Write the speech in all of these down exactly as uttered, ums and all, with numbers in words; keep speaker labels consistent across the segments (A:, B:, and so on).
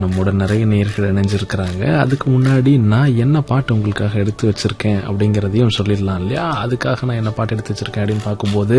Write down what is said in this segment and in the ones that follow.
A: நம்மோட நிறைய நேயர்கள் இணைஞ்சிருக்கிறாங்க. அதுக்கு முன்னாடி நான் என்ன பாட்டு உங்களுக்காக எடுத்து வச்சிருக்கேன் அப்படிங்கறதையும் சொல்லிடலாம் இல்லையா? அதுக்காக நான் என்ன பாட்டு எடுத்து வச்சிருக்கேன் அப்படின்னு பார்க்கும்போது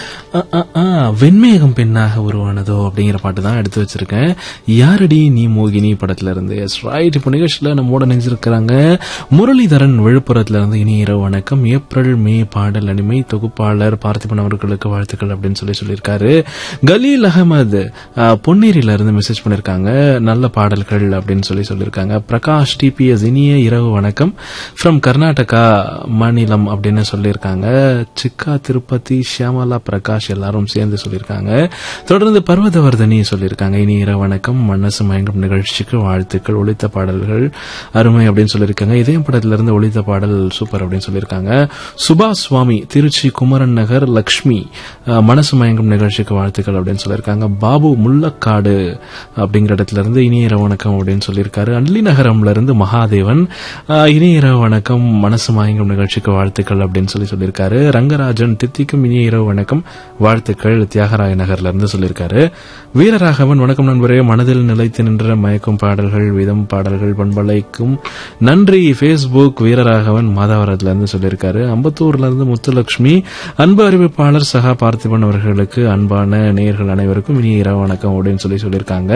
A: வெண்மேகம் பெண்ணாக உருவானதோ அப்படிங்கிற பாட்டு தான் எடுத்து வச்சிருக்கேன். யாரடி நீ மோகினி படத்துல இருந்து. S right. இப்போ நிகழ்ச்சியில நம்மோட இணைஞ்சிருக்கிறாங்க முரளிதரன் விழுப்புரத்துல இருந்து. இனி இரவு வணக்கம். ஏப்ரல் மே பாடல் அனிமை தொகுப்பாளர் பார்த்திபன் அவர்களுக்கு வாழ்த்துக்கள் அப்படின்னு சொல்லி சொல்லியிருக்காரு. கலீல் அகமது பொன்னேரியில இருந்து மெசேஜ் பண்ணிருக்காங்க. நல்ல பாடல்கள் அப்படின்னு சொல்லி சொல்லியிருக்காங்க. பிரகாஷ் டிபிஎஸ் இனிய இரவு வணக்கம் ஃப்ரம் கர்நாடகா மாநிலம் அப்படின்னு சொல்லியிருக்காங்க. சிக்கா திருப்பதி ஷியாமலா பிரகாஷ் எல்லாரும் சேர்ந்து சொல்லியிருக்காங்க. தொடர்ந்து பர்வதவர்தனி சொல்லியிருக்காங்க. இனி இரவு வணக்கம் மனசு மயங்கும் நிகழ்ச்சிக்கு வாழ்த்துக்கள். ஒளித்த பாடல்கள் அருமை அப்படின்னு சொல்லியிருக்காங்க. இதயம் படத்திலிருந்து ஒளித்த பாடல் சூப்பர் அப்படின்னு சொல்லியிருக்காங்க. சுபாஷ் சுவாமி திருச்சி குமரன் நகர் லக்ஷ்மி மனசு மயங்கும் நிகழ்ச்சிக்கு வாழ்த்துக்கள் அப்படின்னு சொல்லியிருக்காங்க. பாபு முள்ளக்காடு அப்படிங்கிற இடத்துல இருந்து இனி இரவு வணக்கம் அப்படின்னு சொல்லியிருக்காரு. அள்ளி நகரம்ல இருந்து மகாதேவன் இனி இரவு வணக்கம் மனசு மயங்கும் நிகழ்ச்சிக்கு வாழ்த்துக்கள் அப்படின்னு சொல்லி சொல்லியிருக்காரு. ரங்கராஜன் தித்திக்கும் இனி இரவு வணக்கம் வாழ்த்துக்கள் தியாகராய நகர்ல இருந்து சொல்லியிருக்காரு. வீரராகவன் வணக்கம் நண்பரே, மனதில் நிலைத்து நின்ற மயக்கும் பாடல்கள் விதம் பாடல்கள் பண்பலைக்கும் நன்றி. பேஸ்புக் வீரராகவன் மாதாவரத்துல இருந்து சொல்லியிருக்காரு. அம்பத்தூர்ல இருந்து முத்துலட்சுமி அன்பு அறிவிப்பாளர் சகா பார்த்திபன் அவர்களுக்கு அன்பான நேயர்கள் அனைவருக்கும் இனி இரவு வணக்கம் அப்படின்னு சொல்லி சொல்லியிருக்காங்க.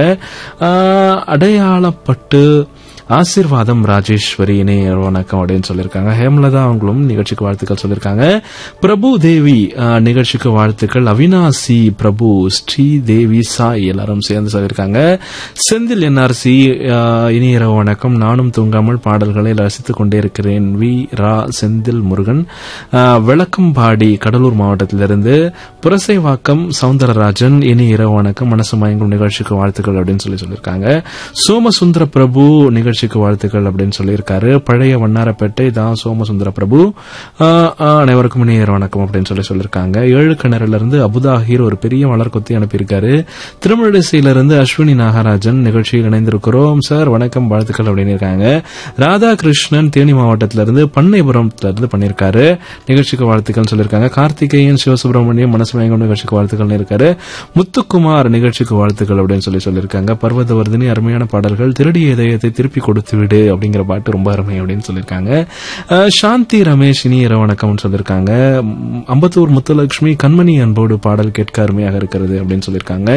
A: அடையாளப்பட்டு ஆசீர்வாதம் ராஜேஸ்வரி இணைய வணக்கம் அப்படின்னு சொல்லியிருக்காங்க. ஹேமலதா அவங்களும் நிகழ்ச்சிக்கு வாழ்த்துக்கள் சொல்லியிருக்காங்க. பிரபு தேவி நிகழ்ச்சிக்கு வாழ்த்துக்கள். அவினாசி பிரபு ஸ்ரீதேவி சாய் எல்லாரும் சேர்ந்து சொல்லியிருக்காங்க. செந்தில் என்ஆர்சி இனிய இரவு வணக்கம். நானும் தூங்காமல் பாடல்களை ரசித்துக் கொண்டே இருக்கிறேன். வி ரா செந்தில் முருகன் விளக்கம்பாடி கடலூர் மாவட்டத்திலிருந்து. புரசைவாக்கம் சவுந்தரராஜன் இனி இரவு வணக்கம் மனசு மயங்கும் நிகழ்ச்சிக்கு வாழ்த்துக்கள் அப்படின்னு சொல்லி சொல்லியிருக்காங்க. சோமசுந்தர பிரபு நிகழ்ச்சி வாழ்த்துக்கள் அப்படின்னு சொல்லியிருக்காரு. பழைய வண்ணாரப்பேட்டை தான் சோமசுந்தர பிரபு அனைவருக்கும் இணைய வணக்கம் அப்படின்னு சொல்லி சொல்லியிருக்காங்க. ஏழு கிணறுல இருந்து அபுதாஹிர் ஒரு பெரிய மலர் கொத்தி அனுப்பியிருக்காரு. திருமழிசையிலிருந்து அஸ்வினி நாகராஜன் நிகழ்ச்சியில் இணைந்திருக்கிறோம் சார் வணக்கம் வாழ்த்துக்கள் அப்படின்னு இருக்காங்க. ராதாகிருஷ்ணன் தேனி மாவட்டத்திலிருந்து பண்ணைபுரத்திலிருந்து பண்ணியிருக்காரு. நிகழ்ச்சிக்கு வாழ்த்துக்கள் சொல்லியிருக்காங்க. கார்த்திகேயன் சிவசுப்ரமணியம் மனசு மயங்கும் நிகழ்ச்சிக்கு வாழ்த்துக்கள் இருக்காரு. முத்துக்குமார் நிகழ்ச்சிக்கு வாழ்த்துக்கள் அப்படின்னு சொல்லி சொல்லியிருக்காங்க. பர்வதவர்தினி அருமையான பாடல்கள். திருடிய இதயத்தை திருப்பி கொடுத்து விடு அப்படிங்கிற பாட்டு ரொம்ப அருமை அப்படின்னு சொல்லியிருக்காங்க. சாந்தி ரமேஷ் இனி இரவு வணக்கம் சொல்லியிருக்காங்க. அம்பத்தூர் முத்துலட்சுமி கண்மணி அன்போடு பாடல் கேட்க அருமையாக இருக்கிறது அப்படின்னு சொல்லியிருக்காங்க.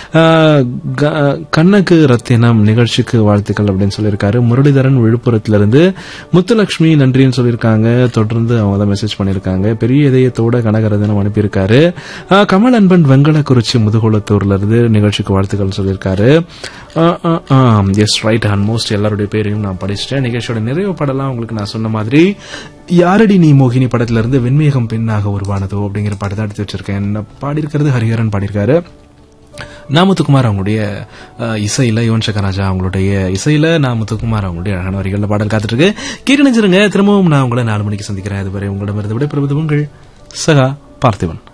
A: கண்ணகு ரத்தினம் நிகழ்ச்சிக்கு வாழ்த்துக்கள் அப்படின்னு சொல்லியிருக்காரு. முரளிதரன் விழுப்புரத்திலிருந்து முத்துலட்சுமி நன்றின்னு சொல்லியிருக்காங்க. தொடர்ந்து அவங்க தான் மெசேஜ் பண்ணியிருக்காங்க. பெரிய இதயத்தோட கனகரத்தினம் அனுப்பியிருக்காரு. கமல் அன்பன் வெங்கடக்குறிச்சி முதுகுளத்தூர்ல இருந்து நிகழ்ச்சிக்கு வாழ்த்துக்கள் சொல்லியிருக்காரு. S right. ஆல்மோஸ்ட் எல்லாருடைய பேரையும் நான் படிச்சுட்டேன். நிகழ்ச்சியோட நிறைவு படலாம் உங்களுக்கு நான் சொன்ன மாதிரி யாரடி நீ மோகினி படத்துல இருந்து வெண்மேகம் பெண்ணாக உருவானதோ அப்படிங்கிற பாட்டு தான் எடுத்து வச்சிருக்கேன். பாடியிருக்கிறது ஹரிஹரன் பாடியிருக்காரு. நாமுத்துக்குமார் அவங்களுடைய இசையில யுவன் சங்கர் ராஜா அவங்களுடைய இசையில நாமுத்துக்குமார் அவங்களுடைய அழகான வரிகள்ல பாடல் காத்துட்டு இருக்கு. கேட்டு நினைச்சிருங்க. திரும்பவும் நான் உங்களை நாலு மணிக்கு சந்திக்கிறேன். அதுவரை உங்களிடமிருந்து விடைபெறுவது உங்கள் சகா பார்த்திபன்.